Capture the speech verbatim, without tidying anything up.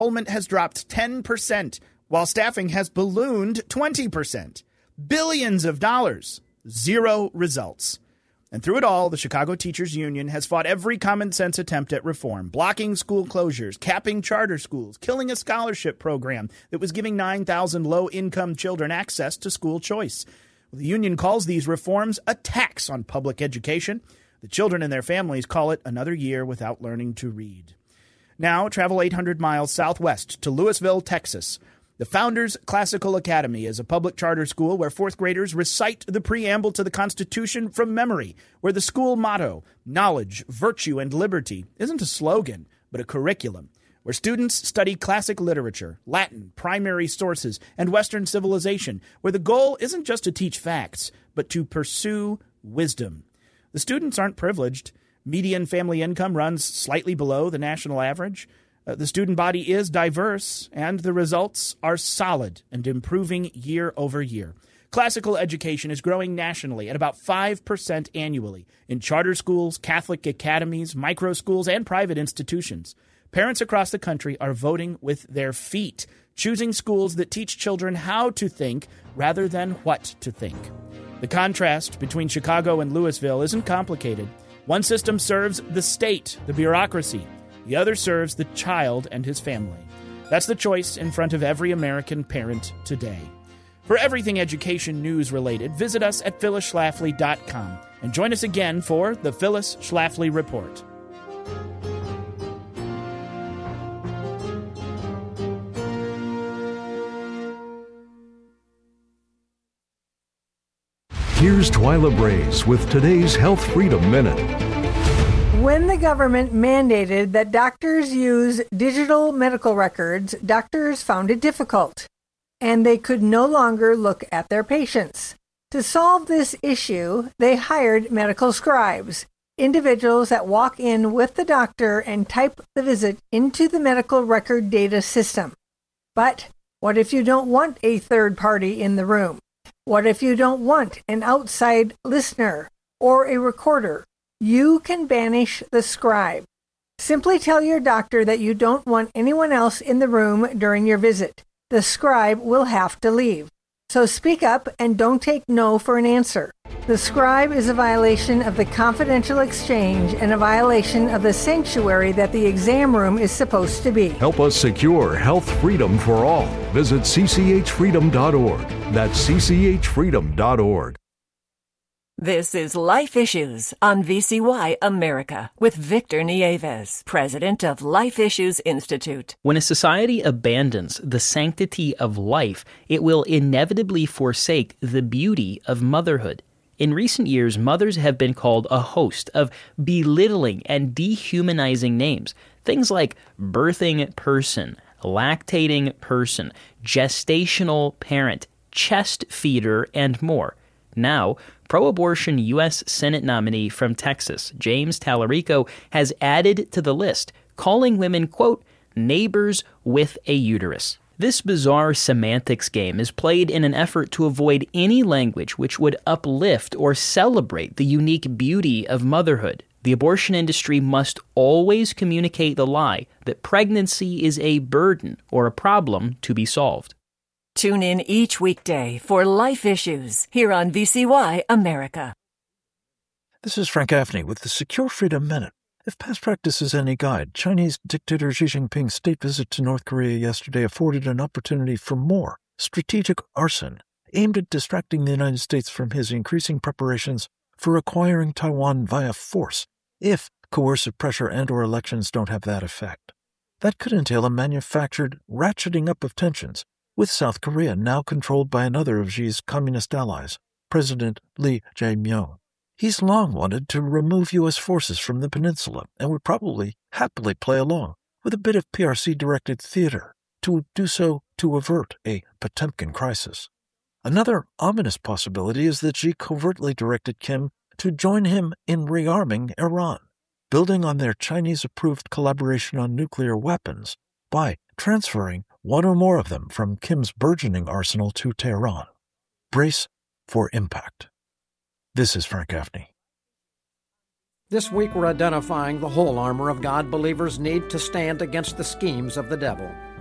enrollment has dropped ten percent, while staffing has ballooned twenty percent. Billions of dollars, zero results. And through it all, the Chicago Teachers Union has fought every common-sense attempt at reform, blocking school closures, capping charter schools, killing a scholarship program that was giving nine thousand low-income children access to school choice. The union calls these reforms a tax on public education. The children and their families call it another year without learning to read. Now, travel eight hundred miles southwest to Lewisville, Texas. The Founders Classical Academy is a public charter school where fourth graders recite the preamble to the Constitution from memory, where the school motto, knowledge, virtue, and liberty, isn't a slogan, but a curriculum, where students study classic literature, Latin, primary sources, and Western civilization, where the goal isn't just to teach facts, but to pursue wisdom. The students aren't privileged. Median family income runs slightly below the national average. Uh, the student body is diverse, and the results are solid and improving year over year. Classical education is growing nationally at about five percent annually in charter schools, Catholic academies, micro schools, and private institutions. Parents across the country are voting with their feet, choosing schools that teach children how to think rather than what to think. The contrast between Chicago and Lewisville isn't complicated. One system serves the state, the bureaucracy. The other serves the child and his family. That's the choice in front of every American parent today. For everything education news related, visit us at phyllis schlafly dot com and join us again for the Phyllis Schlafly Report. Here's Twyla Braze with today's Health Freedom Minute. When the government mandated that doctors use digital medical records, doctors found it difficult, and they could no longer look at their patients. To solve this issue, they hired medical scribes, individuals that walk in with the doctor and type the visit into the medical record data system. But what if you don't want a third party in the room? What if you don't want an outside listener or a recorder? You can banish the scribe. Simply tell your doctor that you don't want anyone else in the room during your visit. The scribe will have to leave. So speak up and don't take no for an answer. The scribe is a violation of the confidential exchange and a violation of the sanctuary that the exam room is supposed to be. Help us secure health freedom for all. Visit c c h freedom dot org. That's c c h freedom dot org. This is Life Issues on V C Y America with Victor Nieves, president of Life Issues Institute. When a society abandons the sanctity of life, it will inevitably forsake the beauty of motherhood. In recent years, mothers have been called a host of belittling and dehumanizing names. Things like birthing person, lactating person, gestational parent, chest feeder, and more. Now, pro-abortion U S Senate nominee from Texas, James Tallarico, has added to the list, calling women, quote, neighbors with a uterus. This bizarre semantics game is played in an effort to avoid any language which would uplift or celebrate the unique beauty of motherhood. The abortion industry must always communicate the lie that pregnancy is a burden or a problem to be solved. Tune in each weekday for Life Issues here on V C Y America. This is Frank Gaffney with the Secure Freedom Minute. If past practice is any guide, Chinese dictator Xi Jinping's state visit to North Korea yesterday afforded an opportunity for more strategic arson aimed at distracting the United States from his increasing preparations for acquiring Taiwan via force, if coercive pressure and or elections don't have that effect. That could entail a manufactured ratcheting up of tensions, with South Korea now controlled by another of Xi's communist allies, President Lee Jae-myung. He's long wanted to remove U S forces from the peninsula and would probably happily play along with a bit of P R C-directed theater to do so to avert a Potemkin crisis. Another ominous possibility is that Xi covertly directed Kim to join him in rearming Iran, building on their Chinese-approved collaboration on nuclear weapons by transferring one or more of them from Kim's burgeoning arsenal to Tehran. Brace for impact. This is Frank Gaffney. This week we're identifying the whole armor of God believers need to stand against the schemes of the devil.